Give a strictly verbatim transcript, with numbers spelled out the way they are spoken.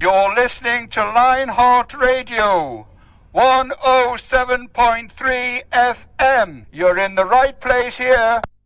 You're listening to Lionheart Radio, one oh seven point three F M. You're in the right place here.